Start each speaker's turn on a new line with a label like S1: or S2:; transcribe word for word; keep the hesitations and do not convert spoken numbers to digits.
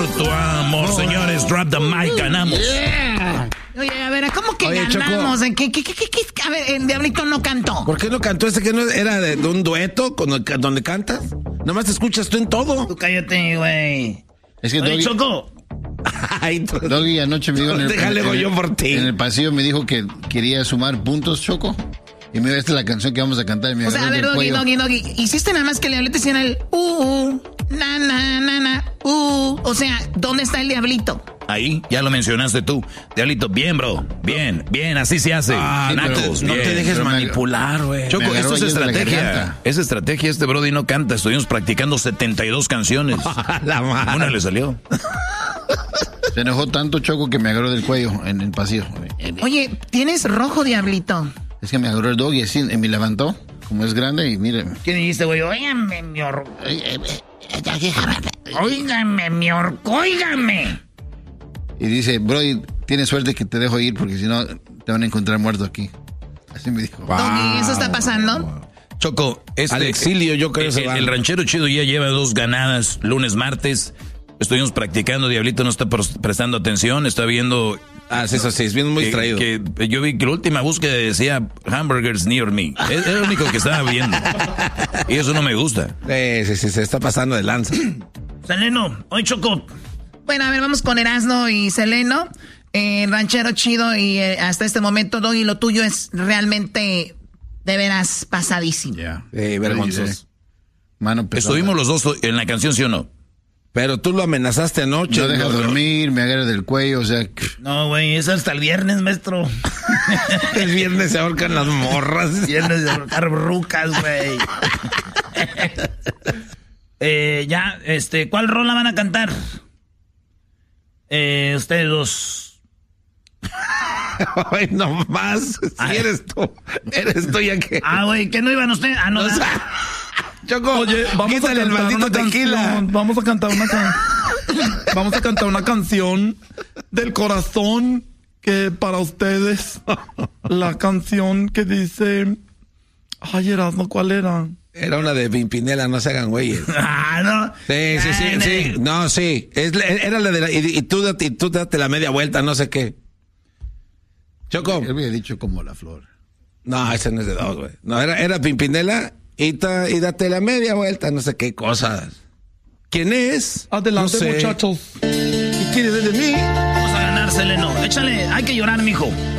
S1: tu amor, señores. Drop the mic, ganamos.
S2: Yeah. Oye, a ver, ¿cómo que Oye, ganamos? ¿En qué, qué, qué, qué, qué? A ver, el Diablito no cantó.
S3: ¿Por qué no cantó? ¿Este que no era de, de un dueto con el, donde cantas? Nomás te escuchas tú en todo.
S2: Tú cállate, güey.
S4: Es que Oye,
S2: Doggy, Choco.
S4: Ay, Doggy anoche me dijo en el,
S3: Déjale,
S4: en,
S3: yo por ti.
S4: en el pasillo me dijo que quería sumar puntos, Choco. Y me dijo, esta es la canción que vamos a cantar. Y me
S2: o sea, a ver, Doggy, Doggy, Doggy. Hiciste nada más que el Diablito hiciera el uh, uh, na, na, na, na, uh. O sea, ¿dónde está el Diablito?
S1: Ahí, ya lo mencionaste tú. Diablito, bien, bro. Bien, bien, así se hace.
S3: Ah, Nacos, no te dejes manipular, güey.
S1: Choco, esto es estrategia. Es estrategia. Este brody no canta. Estuvimos practicando setenta y dos canciones.
S3: La madre.
S1: Una le salió.
S4: Se enojó tanto, Choco, que me agarró del cuello en el pasillo.
S2: Oye, tienes rojo, Diablito.
S4: Es que me agarró el Doggy así, y me levantó, como es grande, y mire.
S2: ¿Qué dijiste, güey? Óigame, mi orco. Óigame, mi orco, óigame.
S4: Y dice, bro, tienes suerte que te dejo ir porque si no te van a encontrar muerto aquí. Así me dijo.
S2: Wow. Doggy, ¿eso está pasando? Wow.
S1: Choco, este,
S3: al exilio yo creo que
S1: el, el ranchero chido ya lleva dos ganadas, lunes, martes. Estuvimos practicando, Diablito no está prestando atención, está viendo...
S3: Ah, sí, eso sí, es bien muy
S1: que,
S3: distraído.
S1: Que yo vi que la última búsqueda decía hamburgers near me. Es, es lo único que estaba viendo. Y eso no me gusta.
S3: Sí, sí, sí, se está pasando de lanza.
S2: Seleno, hoy Choco. Bueno, a ver, vamos con Erasno y Seleno. Eh, ranchero chido y eh, hasta este momento, Doggy, lo tuyo es realmente de veras pasadísimo.
S4: Ya.
S3: Yeah. Eh, vergonzoso.
S4: Mano pesada.
S1: Estuvimos los dos en la canción, ¿sí o no?
S3: Pero tú lo amenazaste anoche.
S4: No deja
S3: no,
S4: dormir, me agarra del cuello, o sea...
S2: No, güey, eso hasta el viernes, maestro.
S3: El viernes se ahorcan las morras.
S2: El viernes se ahorcan rucas, güey. eh, ya, este, ¿cuál rola van a cantar? Eh, ustedes dos.
S3: Ay, no más. Si eres tú. Eres tú ya que...
S2: Ah, güey, ¿qué no iban ustedes? Ah, no, no.
S3: Choco, oye, vamos a
S5: el maldito tequila. Canción, vamos a cantar una canción. Vamos a cantar una canción del corazón que para ustedes la canción que dice, ay, Erasmo, ¿cuál era?
S3: Era una de Pimpinela, no se hagan güeyes.
S2: Ah, no.
S3: Sí, sí, sí, sí. No, sí. Es, era la de la, y, y tú y tú date la media vuelta, no sé qué. Choco.
S4: Él había dicho como la flor.
S3: No, ese no es de dos, güey. No, era, era Pimpinela. Y, ta, y date la media vuelta, no sé qué cosas. ¿Quién es?
S5: Adelante,
S3: no sé.
S5: muchachos.
S3: ¿Y quién es de mí?
S2: Vamos a ganar, Seleno. Échale, hay que llorar, mijo.